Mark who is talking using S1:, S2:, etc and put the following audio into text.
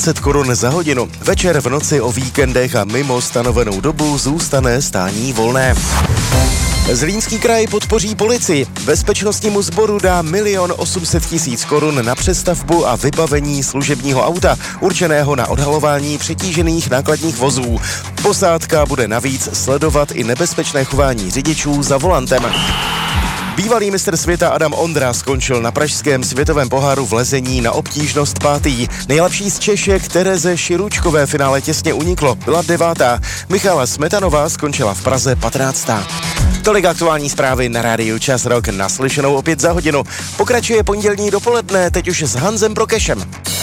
S1: 20 korun za hodinu. Večer, v noci, o víkendech a mimo stanovenou dobu zůstane stání volné. Zlínský kraj podpoří policii. Bezpečnostnímu sboru dá 1 800 000 korun na přestavbu a vybavení služebního auta, určeného na odhalování přetížených nákladních vozů. Posádka bude navíc sledovat i nebezpečné chování řidičů za volantem. Bývalý mistr světa Adam Ondra skončil na pražském světovém poháru v lezení na obtížnost 5. Nejlepší z Češek Tereze Širučkové finále těsně uniklo, byla 9. Michala Smetanová skončila v Praze 15. Tolik aktuální zprávy na rádiu Čas Rock, naslyšenou opět za hodinu. Pokračuje pondělní dopoledne, teď už s Hanzem Prokešem.